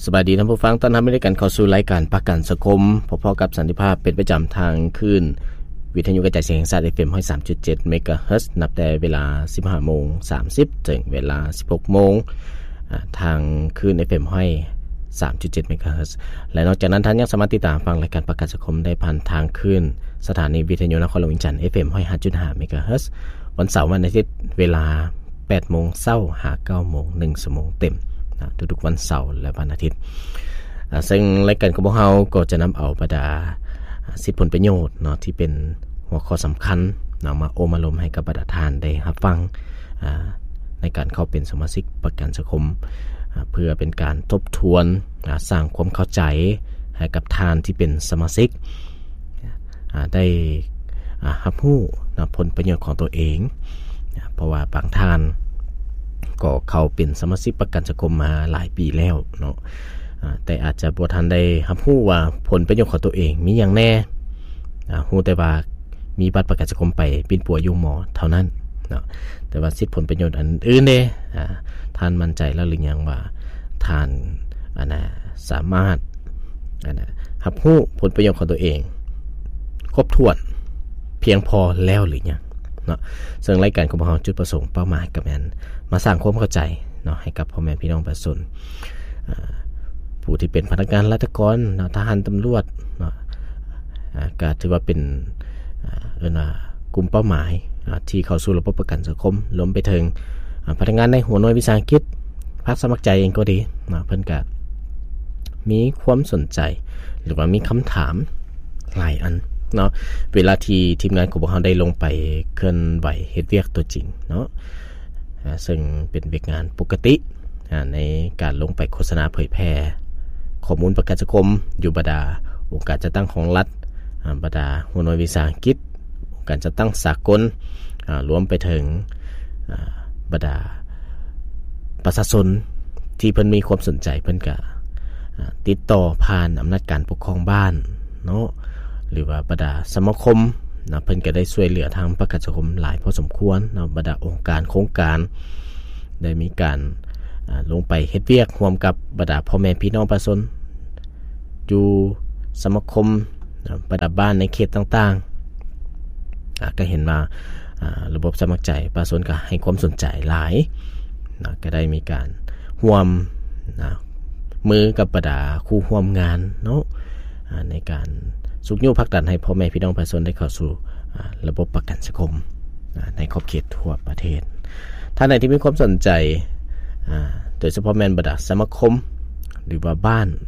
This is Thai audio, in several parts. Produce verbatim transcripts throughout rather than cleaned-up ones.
สวัสดีท่านผู้ฟังต้อนรับด้วยกันเข้าสู่รายการประกันสังคมพบๆกับสันติภาพเป็นประจำทางคลื่นวิทยุกระจายเสียงแห่งชาติ เอฟ เอ็ม หนึ่งร้อยสามจุดเจ็ด เมกะเฮิรตซ์นับแต่เวลา สิบห้าโมงสามสิบ ถึงเวลา สิบหกโมงทางคลื่น เอฟ เอ็ม หนึ่งร้อยสามจุดเจ็ด เมกะเฮิรตซ์และนอกจากนั้นท่านยังสามารถติดตามฟังรายการประกันสังคมได้ผ่านทางคลื่นสถานีวิทยุนครหลวงจันทร์ เอฟ เอ็ม หนึ่งร้อยห้าจุดห้า เมกะเฮิรตซ์วันเสาร์วันอาทิตย์เวลา แปดโมงเช้าหาเก้าโมงหนึ่งชั่วโมงเต็มนะทุกๆวันเสาร์และวันอาทิตย์ซึ่งรายการของพวกเราก็จะนำเอาบรรดาสิทธิผลประโยชน์เนาะที่เป็นหัวข้อสำคัญนำมาโอมาลมให้กับบรรดาทานได้รับฟังในการเข้าเป็นสมาชิกประกันสังคมเพื่อเป็นการทบทวนสร้างความเข้าใจให้กับทานที่เป็นสมาชิกได้รับรู้ผลประโยชน์ของตัวเองเพราะว่าบางทานก็เข้าเป็นสมาชิกประกันสังคมมาหลายปีแล้วเนาะแต่อาจจะบ่ทันได้รับรู้ว่าผลประโยชน์ของตัวเองมีอย่างแน่รู้แต่ว่ามีบัตรประกันสังคมไปเป็นปัวอยู่หมอเท่านั้นเนาะแต่ว่าสิทธิผลประโยชน์อันอื่นเด้ท่านมั่นใจแล้วหรือยังว่าท่านอันน่ะสามารถอันน่ะรับรู้ผลประโยชน์ของตัวเองครบถ้วนเพียงพอแล้วหรือยังเนาะซึ่งรายการของเราจุดประสงค์เป้าหมายก็แม่นมาสร้างความเข้าใจเนาะให้กับพ่อแม่พี่น้องประชาชนผู้ที่เป็นพนักงานราชการทหารตำรวจเนาะก็ถือว่าเป็นเอิ้นว่ากลุ่มเป้าหมายที่เข้าสู่ระบบประกันสังคมรวมไปถึงพนักงานในหัวหน่วยวิสาหกิจภาคสมัครใจเองก็ดีเนาะเพิ่นก็มีความสนใจหรือว่ามีคำถามหลายอันเนาะเวลาที่ทีมงานของพวกเราได้ลงไปเคลื่อนไหวเฮ็ดเวียกตัวจริงเนาะซึ่งเป็นเวียกงานปกติในการลงไปโฆษณาเผยแพร่ข้อมูลประกันสังคมอยู่บรรดาองค์การจัดตั้งของรัฐบรรดาหัวหน่วยวิสาหกิจองค์การจัดตั้งสากลรวมไปถึงบรรดาประชาชนที่เพิ่นมีความสนใจเพิ่นก็ติดต่อผ่านอำนาจการปกครองบ้านเนาะหรือว่าบรรดาสมาคมนะเพิ่นก็ได้ช่วยเหลือทางประกันสังคมหลายพอสมควรนะบรรดาองค์การโครงการได้มีการลงไปเฮ็ดเวียกร่วมกับบรรดาพ่อแม่พี่น้องประชาชนอยู่สมาคมบรรดาบ้านในเขตต่างๆก็เห็นว่าระบบสมัครใจประชาชนก็ให้ความสนใจหลายนะก็ได้มีการร่วมนะมือกับบรรดาคู่ร่วมงานเนาะในการสุขยุพักดันให้พ่อแม่พี่น้องประชาชนได้เข้าสู่ระบบประกันสังคมในขอบเขตทั่วประเทศท่านใดที่มีความสนใจโดยเฉพาะแม่นบรรดาสมาคมหรือว่าบ้าน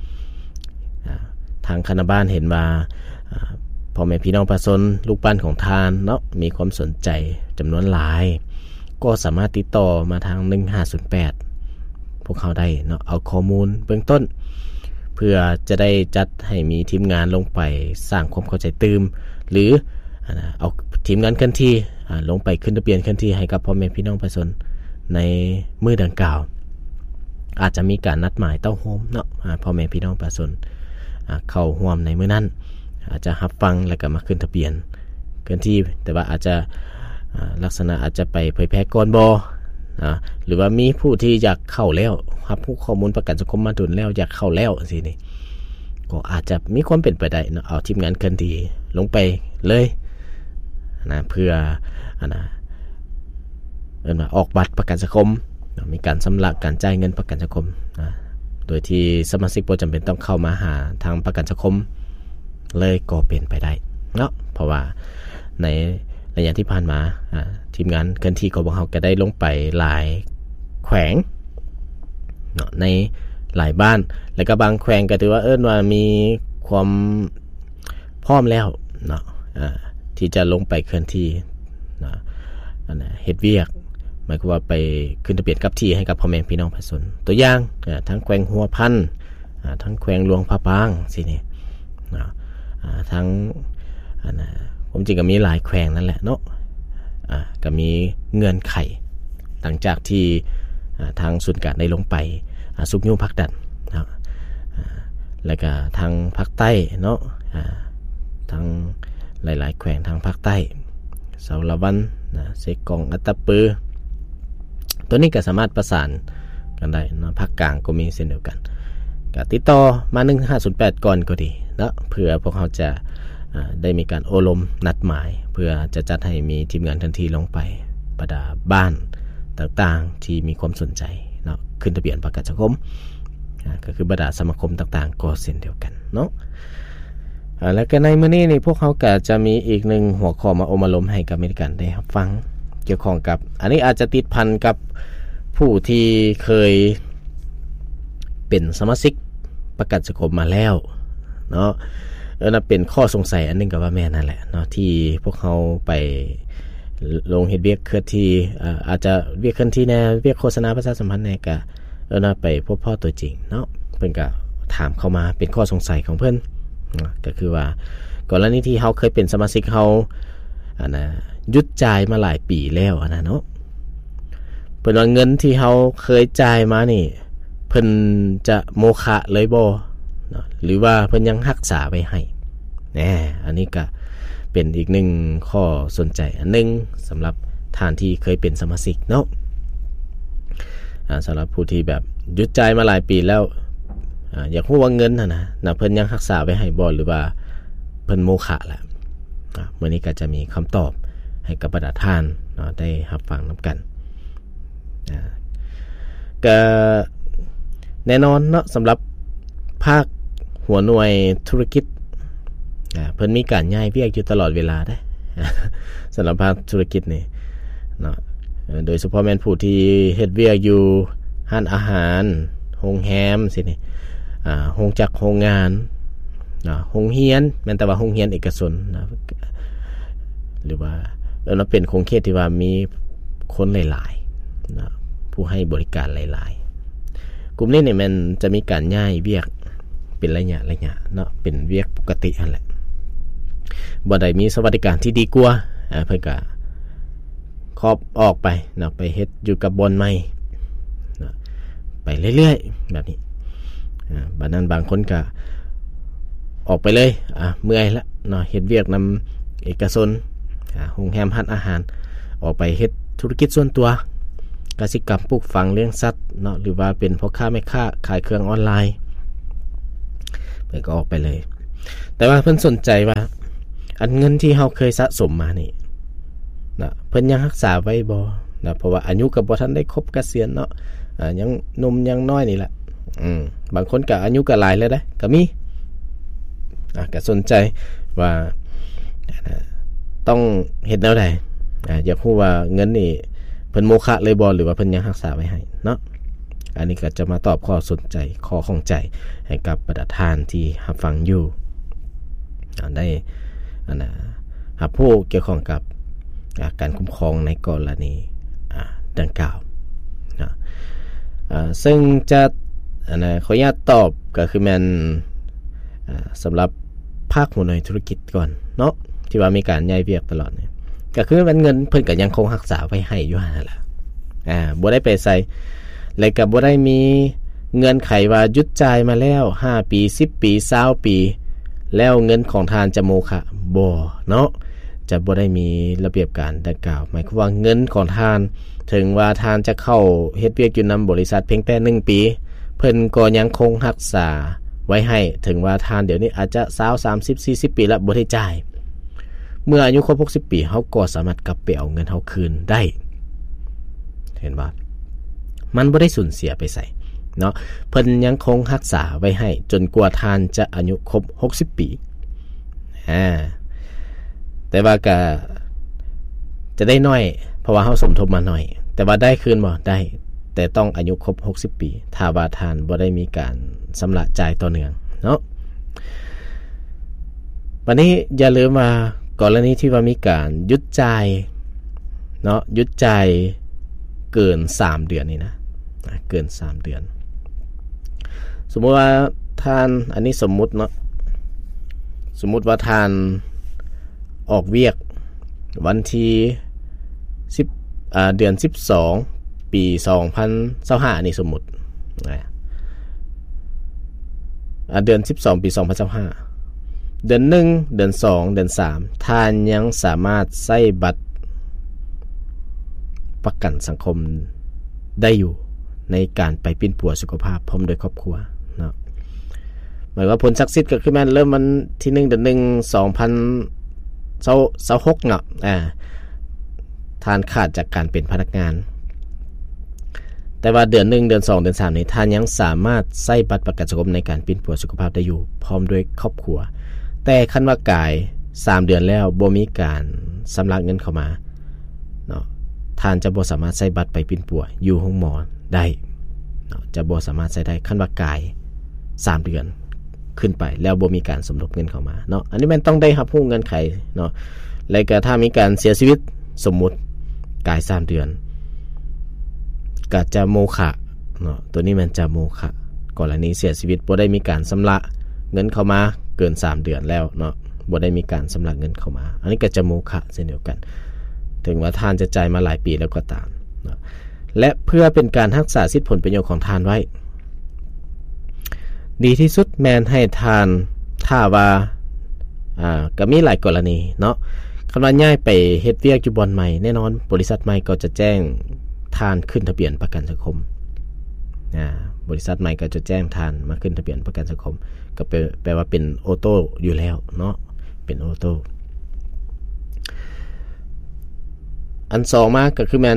ทางคณะบ้านเห็นว่าพ่อแม่พี่น้องประชาชนลูกบ้านของทานเนาะมีความสนใจจำนวนหลายก็สามารถติดต่อมาทางหนึ่งห้าศูนย์แปดพวกเขาได้เนาะเอาข้อมูลเบื้องต้นเพื่อจะได้จัดให้มีทีมงานลงไปสร้างความเข้าใจตื่มหรือเอาทีมงานเคลื่อนที่ลงไปขึ้นทะเบียนเคลื่อนที่ให้กับพ่อแม่พี่น้องประชาชนในมื้อดังกล่าวอาจจะมีการนัดหมายเต้าโฮมเนาะพ่อแม่พี่น้องประชาชนเข้าร่วมในมื้อนั้นอาจจะรับฟังแล้วก็มาขึ้นทะเบียนเคลื่อนที่แต่ว่าอาจจะลักษณะอาจจะไปเผยแพร่ก่อนบ่หรือว่ามีผู้ที่อยากเข้าแล้วรับผู้ข้อมูลประกันสังคมมาดุลแล้วอยากเข้าแล้วสินี่ก็อาจจะมีความเป็นไปได้เนาะเอาทีมงานเคลื่อนที่ลงไปเลยนะเพื่อนะเอิ้นว่าออกบัตรประกันสังคมมีการชำระการจ่ายเงินประกันสังคมนะโดยที่สมาชิกบ่จำเป็นต้องเข้ามาหาทางประกันสังคมเลยก็เป็นไปได้เนาะเพราะว่าในระยะที่ผ่านมาทีมงานเคลื่อนที่ของพวกเราก็ได้ลงไปหลายแขวงเนาะในหลายบ้านแล้วก็บางแขวงก็ถือว่าเอิ้นว่ามีความพร้อมแล้วเนาะที่จะลงไปเคลื่อนที่นะอันน่ะเฮ็ดเวียกหมายความว่าไปขึ้นทะเบียนกับที่ให้กับพ่อแม่พี่น้องประชาชนตัวอย่างทั้งแขวงหัวพันทั้งแขวงหลวงพระบางสินี่นะทั้งอันน่ะผมจริงก็มีหลายแขวงนั่นแหละเนาะอ่าก็มีเงื่อนไขหลังจากที่ทางศูนย์การได้ลงไปสุขยุพักดันนะแล้วก็ทางภาคใต้เนาะทางหลายๆแขวงทางภาคใต้เสาละวันนะเสกองอัตตปือตัวนี้ก็สามารถประสานกันได้นะภาคกลางก็มีเช่นเดียวกันก็ติดต่อมาหนึ่งห้าศูนย์แปดก่อนก็ดีเนาะเพื่อพวกเขาจะได้มีการโอลมนัดหมายเพื่อจะจัดให้มีทีมงานทันทีลงไปประดาบ้านต่างๆที่มีความสนใจเนาะขึ้นทะเบียนประกันสังคมก็คือบรรดาสมาคมต่างๆก็เช่นเดียวกันเนาะแล้วก็ในมื้อนี้นี่พวกเขาก็จะมีอีกหนึ่งหัวข้อมาอมอารมณ์ให้กับอเมริกันได้รับฟังเกี่ยวข้องกับอันนี้อาจจะติดพันกับผู้ที่เคยเป็นสมาชิกประกันสังคมมาแล้วเนาะแล้วนั่นเป็นข้อสงสัยอันนึงก็ว่าแม่นั่นแหละเนาะที่พวกเขาไปลงเฮ็ดเวียกเคลื่อนที่อาจจะเวียกเคลื่อนที่แน่เวียกโฆษณาประชาสัมพันธ์แน่ก็แล้วนั่นไปพบพ่อตัวจริงเนาะเพิ่นก็ถามเข้ามาเป็นข้อสงสัยของเพิ่นก็คือว่ากรณีที่เฮาเคยเป็นสมาชิกเฮาอันน่ะหยุดจ่ายมาหลายปีแล้วอันน่ะเนาะเพิ่นว่าเงินที่เฮาเคยจ่ายมานี่เพิ่นจะโมฆะเลยบ่เนาะหรือว่าเพิ่นยังรักษาไว้ให้แหน่อันนี้ก็เป็นอีกหนึ่งข้อสนใจอันนึงสำหรับท่านที่เคยเป็นสมาชิกเนาะอ่าสำหรับผู้ที่แบบหยุดจ่ายมาหลายปีแล้วอ่าอยากรู้ว่าเงินน่ะนะน่ะเพิ่นยังรักษาไว้ให้บ่หรือว่าเพิ่นโมฆะล่ะอ่ามื้อนี้ก็จะมีคำตอบให้กับบรรดาท่านเนาะได้รับฟังนํกันอ่าก็แน่นอนเนาะสำหรับภาคหัวหน่วยธุรกิจอ่าเพิ่นมีการย้ายเวียกอยู่ตลอดเวลาได้ สำหรับภาคธุรกิจนี่เนาะโดยเฉพาะแม่นผู้ที่เฮ็ดเวียกอยู่ร้านอาหารโรงแรมสินี่อ่าโรงจักรโรงงานเนาะโรงเรียนแม้แต่ว่าโรงเรียนเอกชนนะหรือว่าแล้วมันเป็นโครงเขตที่ว่ามีคนหลายๆนะผู้ให้บริการหลายๆกลุ่มนี้เนี่ยมันจะมีการย้ายเวียกเป็นระยะระยะเนาะเป็นเวียกปกตินั่นแหละบ่ได้มีสวัสดิการที่ดีกว่าอ่าเพิ่นก็ครอบออกไปเนาะไปเฮ็ดอยู่กับบอนใหม่เนาะไปเรื่อยๆแบบนี้อ่าบัดนั้นบางคนก็ออกไปเลยอ่ะเมื่อยละเนาะเฮ็ดเวียกนำเอกชนอ่าโรงแรมร้านอาหารออกไปเฮ็ดธุรกิจส่วนตัวกสิกรรมปลูกฝังเลี้ยงสัตว์เนาะหรือว่าเป็นพ่อค้าแม่ค้าขายเครื่องออนไลน์เพิ่นก็ออกไปเลยแต่ว่าเพิ่นสนใจว่าอันเงินที่เฮาเคยสะสมมานี่นะเพิ่นยังรักษาไว้บ่นะเพราะว่าอายุก็บ่ทันได้ครบเกษียณเนาะอ่ายังหนุ่มยังน้อยนี่แหละอืมบางคนก็อายุก็หลายแล้วเด้ก็มีอ่ะก็สนใจว่าต้องเฮ็ดแนวใดอ่าอยากรู้ว่าเงินนี่เพิ่นโมฆะเลยบ่หรือว่าเพิ่นยังรักษาไว้ให้เนาะอันนี้ก็จะมาตอบข้อสนใจข้อข้องใจให้กับบรรดาท่านที่รับฟังอยู่อ่าได้อันน่ะหาผู้เกี่ยวข้องกับการคุ้มครองในกรณีดังกล่าวนะซึ่งจะอันน่ะขออนุญาตตอบก็คือมันสำหรับภาคหัวหน่วยธุรกิจก่อนเนาะที่ว่ามีการย้ายเวียกตลอดเนี่ยก็คือมันเงินเพิ่นก็ยังคงรักษาไว้ให้อยู่นั่นแหละอ่าบ่ได้ไปใส่แล้วก็บ่ได้มีเงื่อนไขว่าหยุดจ่ายมาแล้วห้าปีสิบปียี่สิบปีแล้วเงินของทานจะโมฆะบ่เนาะจะบ่ได้มีระเบียบการดังกล่าวหมายความว่าเงินของทานถึงว่าทานจะเข้าเฮ็ดเวียกอยู่นำบริษัทเพียงแต่หนึ่งปีเพิ่นก็ยังคงรักษาไว้ให้ถึงว่าทานเดี๋ยวนี้อาจจะยี่สิบ สามสิบ สี่สิบปีแล้วบ่ได้จ่ายเมื่ออายุครบหกสิบปีเฮาก็สามารถกลับไปเอาเงินเฮาคืนได้เห็นบ่มันบ่ได้สูญเสียไปไสเนาะเพิ่นยังคงรักษาไว้ให้จนกว่าทานจะอายุครบหกสิบปีอ่าแต่ว่าก็จะได้น้อยเพราะว่าเฮาสมทบมาหน่อยแต่ว่าได้คืนบ่ได้แต่ต้องอายุครบหกสิบปีถ้าว่าทานบ่ได้มีการชำระจ่ายต่อเนื่องเนาะวันนี้อย่าลืมว่ากรณีที่ว่ามีการหยุดจ่ายเนาะหยุดจ่ายเกินสามเดือนนี่นะเกินสามเดือนสมมุติว่าท่านอันนี้สมมุติเนาะสมมุติว่าท่านออกเวียกวันที่สิบอ่าเดือนสิบสองปีสองพันยี่สิบห้านี่สมมุติอ่าเดือนสิบสองปีสองพันยี่สิบห้าเดือนหนึ่งเดือนสองเดือนสามท่านยังสามารถใช้บัตรประกันสังคมได้อยู่ในการไปปิ้นปัวสุขภาพพร้อมโดยครอบครัวเนาะหมายว่าผลศักดิ์สิทธิ์ก็คือแม่นเริ่มวันที่หนึ่งเดือนหนึ่งสองพันยี่สิบหกเนาะอ่าท่านขาดจากการเป็นพนักงานแต่ว่าเดือนหนึ่งเดือนสองเดือนสามนี้ท่านยังสามารถใช้บัตรประกันสังคมในการปิ้นปัวสุขภาพได้อยู่พร้อมด้วยครอบครัวแต่คันว่ากายสามเดือนแล้วบ่มีการชำระเงินเข้ามาเนาะท่านจะบ่สามารถใช้บัตรไปปิ้นปัวอยู่ห้องหมอได้เนาะจะบ่สามารถใช้ได้คันว่ากายสามเดือนขึ้นไปแล้วบ่มีการสมทบเงินเข้ามาเนาะอันนี้มันต้องได้รับรู้เงื่อนไขเนาะแล้วก็ถ้ามีการเสียชีวิตสมมุติกายสามเดือนก็จะโมฆะเนาะตัวนี้มันจะโมฆะกรณีเสียชีวิตบ่ได้มีการชำระเงินเข้ามาเกินสามเดือนแล้วเนาะบ่ได้มีการชำระเงินเข้ามาอันนี้ก็จะโมฆะเช่นเดียวกันถึงว่าท่านจะจ่ายมาหลายปีแล้วก็ตามเนาะและเพื่อเป็นการรักษาสิทธิผลประโยชน์ของท่านไว้ดีที่สุดแม่นให้ท่านถ้าว่าอ่าก็มีหลายกรณีเนาะคันว่าย้ายไปเฮ็ดเวียกอยู่บ่อนใหม่แน่นอนบริษัทใหม่ก็จะแจ้งท่านขึ้นทะเบียนประกันสังคมอ่าบริษัทใหม่ก็จะแจ้งท่านมาขึ้นทะเบียนประกันสังคมก็แปลว่าเป็นออโต้อยู่แล้วเนาะเป็นออโต้อันสองมาก็คือแม่น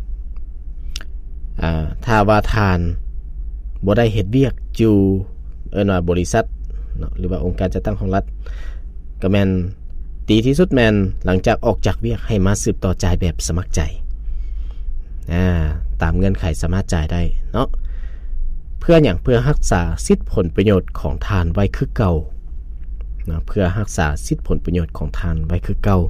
อ่าถ้าว่าท่านบ่ได้เฮ็ดเวียกอยู่เอิ้นว่าบริษัทเนาะหรือว่าองค์การจัดตั้งของรัฐก็แม่นดีที่สุดแม่นหลังจากออกจากเวียกให้มาสืบต่อจ่ายแบบสมัครใจอ่าตามเงื่อนไขสามารถจ่ายได้เนาะเพื่ออย่างเพื่อรักษาสิทธิผลประโยชน์ของทานไว้คือเก่าเนาะเพื่อรักษาสิทธิผลประโยชน์ของทานไว้คือเก่า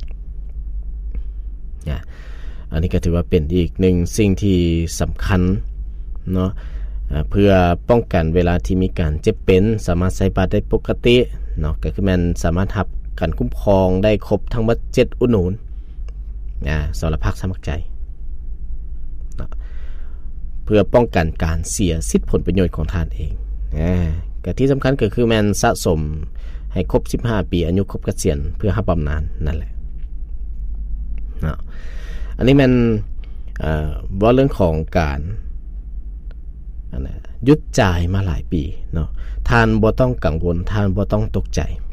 เนี่ยอันนี้ก็ถือว่าเป็นอีกหนึ่งสิ่งที่สำคัญเนาะเพื่อป้องกันเวลาที่มีการเจ็บเป็นสามารถใช้บัตรได้ปกติเนาะก็คือมันสามารถรับการคุ้มครองได้ครบทั้งหมดเจ็ดอุดหนุนอ่าสำหรับภาคสมัครใจเนาะเพื่อป้องกันการเสียสิทธิผลประโยชน์ของท่านเองอ่าก็ที่สำคัญก็คือมันสะสมให้ครบสิบห้าปีอายุครบเกษียณเพื่อรับบำนาญนั่นแหละเนาะอันนี้มันอ่าว่าเรื่องของการหยุดจ่ายมาหลายปีเนาะท่านบ่ต้องกังวลท่านบ่ต้องตกใจ